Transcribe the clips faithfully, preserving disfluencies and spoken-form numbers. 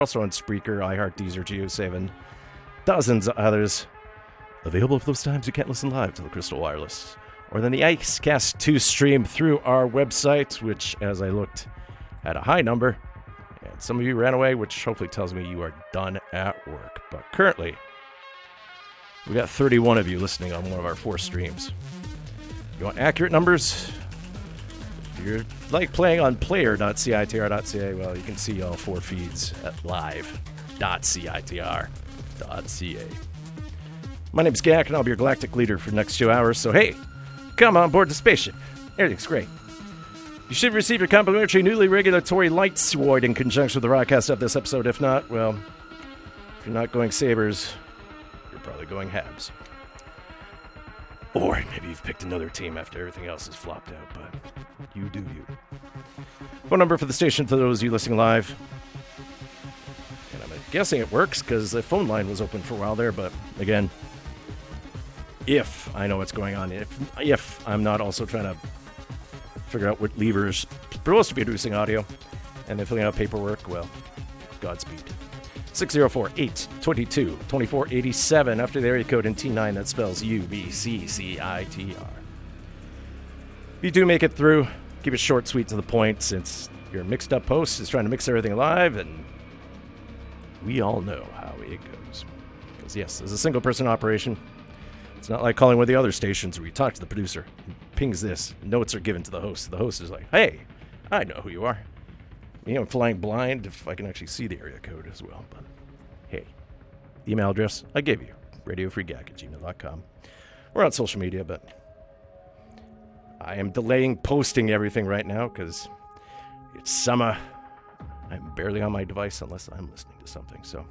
Also on Spreaker, iHeart, Deezer, GeoSave, and dozens of others. Available for those times you can't listen live to the Crystal Wireless. Or then the IceCast two stream through our website, which, as I looked, had a high number. And some of you ran away, which hopefully tells me you are done at work. But currently, we got thirty-one of you listening on one of our four streams. You want accurate numbers? If you're like playing on player dot c i t r dot c a, well, you can see all four feeds at live dot c i t r dot c a. My name's Gak, and I'll be your galactic leader for the next two hours, so hey, come on board the spaceship. Everything's great. You should receive your complimentary newly regulatory light sword in conjunction with the broadcast of this episode. If not, well, if you're not going Sabres, you're probably going Habs. Or maybe you've picked another team after everything else has flopped out, but you do you. Phone number for the station for those of you listening live. And I'm guessing it works because the phone line was open for a while there, but again, if I know what's going on, if, if I'm not also trying to figure out what lever is supposed to be producing audio, and then filling out paperwork, well, Godspeed. six oh four, eight two two, two four eight seven. After the area code in T nine, that spells U B C C I T R. If you do make it through, keep it short, sweet, to the point, since your mixed up host is trying to mix everything live, and we all know how it goes. Because yes, as a single person operation, it's not like calling one of the other stations where you talk to the producer, pings this, notes are given to the host. The host is like, hey, I know who you are. You know, I'm flying blind if I can actually see the area code as well. But hey, the email address I gave you, radio free gak at gmail dot com. We're on social media, but I am delaying posting everything right now because it's summer. I'm barely on my device unless I'm listening to something, so.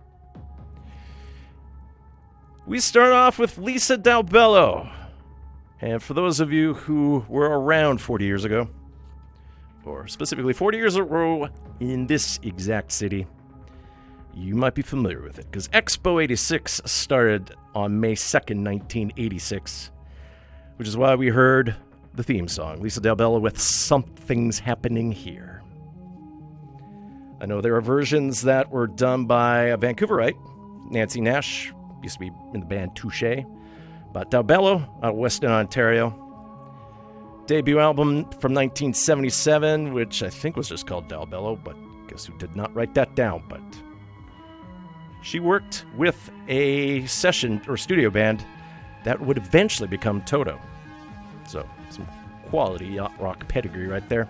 We start off with Lisa Dalbello. And for those of you who were around forty years ago, or specifically forty years ago in this exact city, you might be familiar with it, because Expo eighty-six started on May second, nineteen eighty-six, which is why we heard the theme song, Lisa Dalbello with Something's Happening Here. I know there are versions that were done by a Vancouverite, Nancy Nash, used to be in the band Touché, but Dalbello out of Western Ontario. Debut album from nineteen seventy-seven, which I think was just called Dalbello, but guess who did not write that down, but she worked with a session or studio band that would eventually become Toto. So, some quality yacht rock pedigree right there.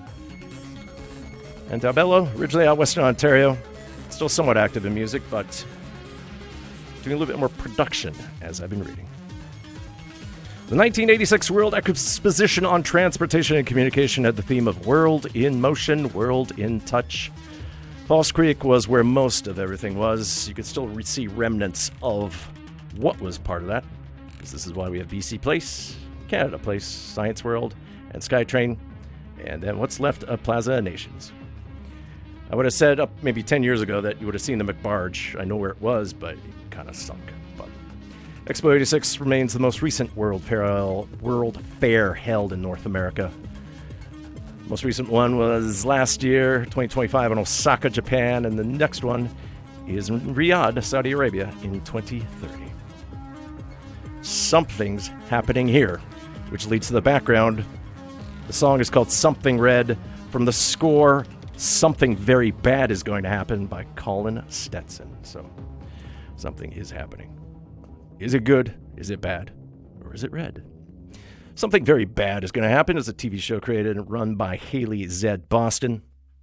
And Dalbello, originally out of Western Ontario, still somewhat active in music, but doing a little bit more production, as I've been reading. The nineteen eighty-six World Exposition on Transportation and Communication had the theme of World in Motion, World in Touch. False Creek was where most of everything was. You could still re- see remnants of what was part of that, because this is why we have B C Place, Canada Place, Science World, and SkyTrain, and then what's left of Plaza Nations. I would have said up maybe ten years ago that you would have seen the McBarge. I know where it was, but it kind of sunk. But Expo eighty-six remains the most recent World Fair, World Fair held in North America. Most recent one was last year, twenty twenty-five, in Osaka, Japan, and the next one is in Riyadh, Saudi Arabia, in twenty thirty. Something's happening here, which leads to the background. The song is called Something Red, from the score Something Very Bad Is Going to Happen by Colin Stetson. So, something is happening. Is it good? Is it bad? Or is it red? Something Very Bad Is Going to Happen is a T V show created and run by Haley Zed Boston.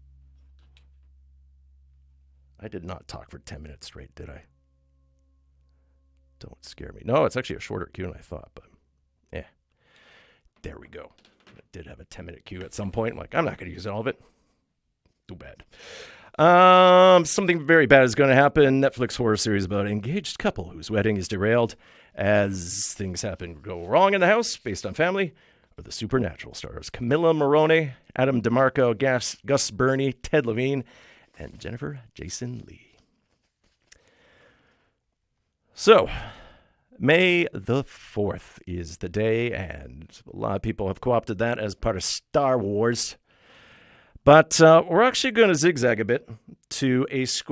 I did not talk for ten minutes straight, did I? Don't scare me. No, it's actually a shorter queue than I thought, but yeah. There we go. I did have a ten-minute queue at some point. I'm like, I'm not going to use all of it. Too bad. Um, something very bad is going to happen. Netflix horror series about an engaged couple whose wedding is derailed as things happen go wrong in the house based on family. Or the supernatural stars Camilla Morrone, Adam DeMarco, Gus, Gus Burney, Ted Levine, and Jennifer Jason Leigh. So, May the fourth is the day, and a lot of people have co-opted that as part of Star Wars. But uh, we're actually going to zigzag a bit to a square.